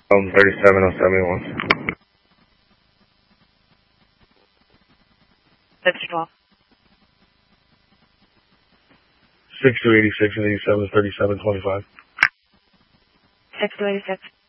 3707 That's 12. 6286 and 87 3725. 6286.